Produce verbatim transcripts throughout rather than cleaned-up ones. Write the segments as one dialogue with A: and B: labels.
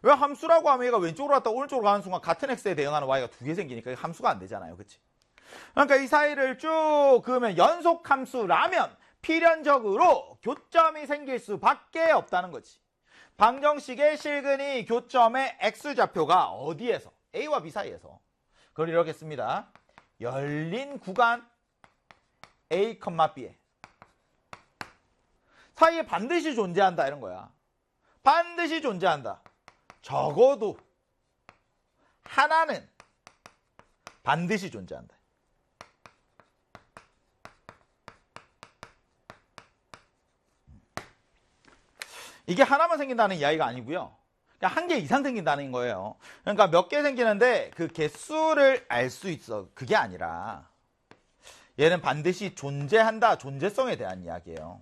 A: 왜 함수라고 하면 얘가 왼쪽으로 갔다 오른쪽으로 가는 순간 같은 x에 대응하는 y가 두 개 생기니까 함수가 안 되잖아요. 그치? 그러니까 이 사이를 쭉 그으면 연속 함수라면 필연적으로 교점이 생길 수밖에 없다는 거지. 방정식의 실근이 교점의 x좌표가 어디에서? a와 b 사이에서. 그걸 이렇게 씁니다. 열린 구간 a, b에 사이에 반드시 존재한다 이런 거야. 반드시 존재한다. 적어도 하나는 반드시 존재한다. 이게 하나만 생긴다는 이야기가 아니고요. 그냥 한 개 이상 생긴다는 거예요. 그러니까 몇 개 생기는데 그 개수를 알 수 있어. 그게 아니라 얘는 반드시 존재한다. 존재성에 대한 이야기예요.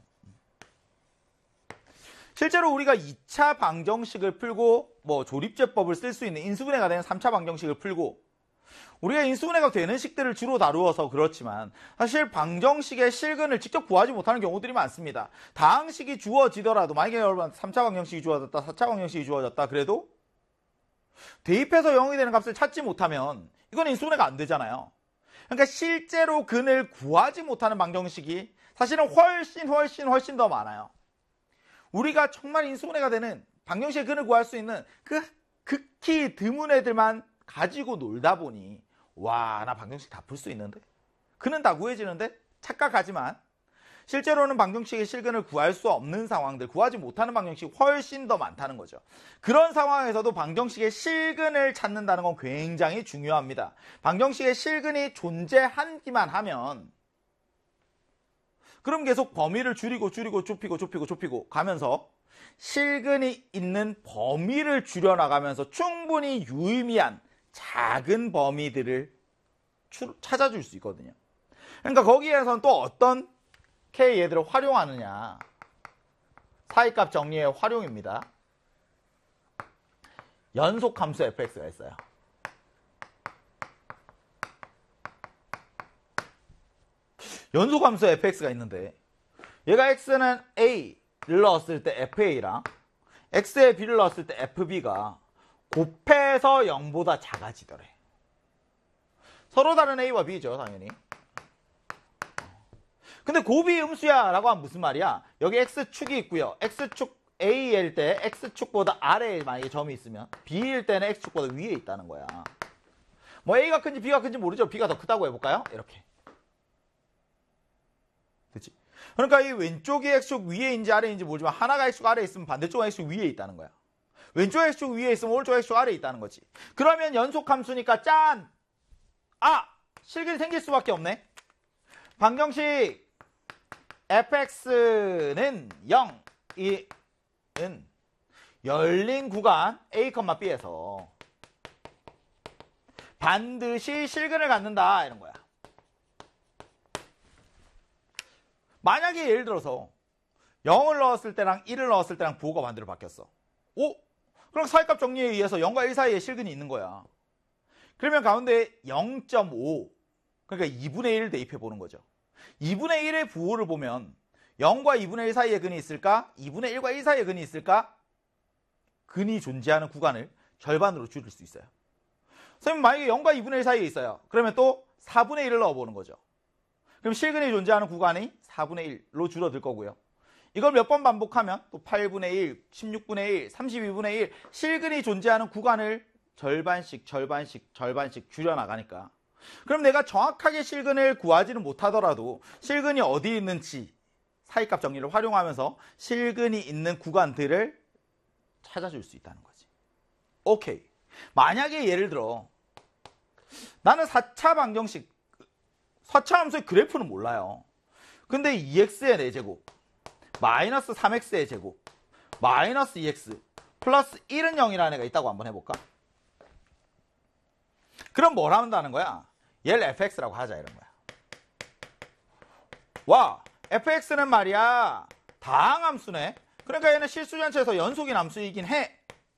A: 실제로 우리가 이 차 방정식을 풀고 뭐 조립제법을 쓸 수 있는 인수분해가 되는 삼 차 방정식을 풀고 우리가 인수분해가 되는 식들을 주로 다루어서 그렇지만 사실 방정식의 실근을 직접 구하지 못하는 경우들이 많습니다. 다항식이 주어지더라도 만약에 여러분 삼 차 방정식이 주어졌다, 사 차 방정식이 주어졌다 그래도 대입해서 영이 되는 값을 찾지 못하면 이건 인수분해가 안 되잖아요. 그러니까 실제로 근을 구하지 못하는 방정식이 사실은 훨씬 훨씬 훨씬 더 많아요. 우리가 정말 인수분해가 되는 방정식의 근을 구할 수 있는 그 극히 드문 애들만 가지고 놀다 보니 와, 나 방정식 다 풀 수 있는데? 근은 다 구해지는데? 착각하지만 실제로는 방정식의 실근을 구할 수 없는 상황들, 구하지 못하는 방정식이 훨씬 더 많다는 거죠. 그런 상황에서도 방정식의 실근을 찾는다는 건 굉장히 중요합니다. 방정식의 실근이 존재하기만 하면 그럼 계속 범위를 줄이고 줄이고 좁히고 좁히고 좁히고 가면서 실근이 있는 범위를 줄여나가면서 충분히 유의미한 작은 범위들을 찾아줄 수 있거든요. 그러니까 거기에서는 또 어떤 K 얘들을 활용하느냐. 사이값 정리의 활용입니다. 연속함수 에프엑스가 있어요. 연속함수 에프엑스가 있는데 얘가 x는 a를 넣었을 때 에프에이랑 x에 b를 넣었을 때 에프비가 곱해서 영보다 작아지더래. 서로 다른 a와 b죠, 당연히. 근데 곱이 음수야 라고 하면 무슨 말이야? 여기 x축이 있고요. x축 a일 때 x축보다 아래에 만약에 점이 있으면 b일 때는 x축보다 위에 있다는 거야. 뭐 a가 큰지 b가 큰지 모르죠. b가 더 크다고 해볼까요? 이렇게. 그치? 그러니까 이 왼쪽이 x축 위에인지 아래인지 모르지만 하나가 x축 아래에 있으면 반대쪽은 x축 위에 있다는 거야. 왼쪽 x축 위에 있으면 오른쪽 x축 아래에 있다는 거지. 그러면 연속함수니까 짠! 아! 실근이 생길 수밖에 없네. 방정식 fx는 영이 은 열린 구간 a, b에서 반드시 실근을 갖는다 이런 거야. 만약에 예를 들어서 영을 넣었을 때랑 일을 넣었을 때랑 부호가 반대로 바뀌었어. 오? 그럼 사이값 정리에 의해서 영과 일 사이에 실근이 있는 거야. 그러면 가운데 영 점 오, 그러니까 이분의 일을 대입해 보는 거죠. 이분의 일의 부호를 보면 영과 이분의 일 사이에 근이 있을까? 이분의 일과 일 사이에 근이 있을까? 근이 존재하는 구간을 절반으로 줄일 수 있어요. 선생님 만약에 영과 이분의 일 사이에 있어요. 그러면 또 사분의 일을 넣어보는 거죠. 그럼 실근이 존재하는 구간이 사분의 일로 줄어들 거고요. 이걸 몇 번 반복하면 또 팔분의 일, 십육분의 일, 삼십이분의 일 실근이 존재하는 구간을 절반씩 절반씩 절반씩 줄여나가니까 그럼 내가 정확하게 실근을 구하지는 못하더라도 실근이 어디 있는지 사이값 정리를 활용하면서 실근이 있는 구간들을 찾아줄 수 있다는 거지. 오케이. 만약에 예를 들어 나는 사 차 방정식 사 차 함수의 그래프는 몰라요. 근데 이 엑스의 네 제곱 마이너스 삼 엑스의 제곱 마이너스 이 엑스 플러스 일은 영이라는 애가 있다고 한번 해볼까? 그럼 뭘 한다는 거야? 얘를 에프엑스라고 하자 이런 거야. 와, 에프엑스는 말이야 다항함수네. 그러니까 얘는 실수전체에서 연속인 함수이긴 해.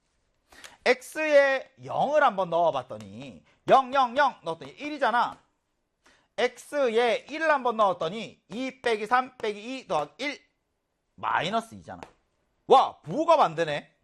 A: x에 영을 한번 넣어봤더니 영, 영, 영 넣었더니 일이잖아. x에 일을 한번 넣었더니 이 빼기 삼 빼기 이 더하기 일 마이너스 이잖아. 와, 부호가 반대네.